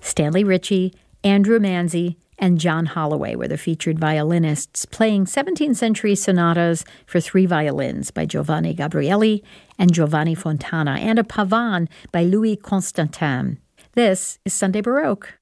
Stanley Ritchie, Andrew Manzi, and John Holloway were the featured violinists, playing 17th century sonatas for 3 violins by Giovanni Gabrieli and Giovanni Fontana, and a pavane by Louis Constantin. This is Sunday Baroque.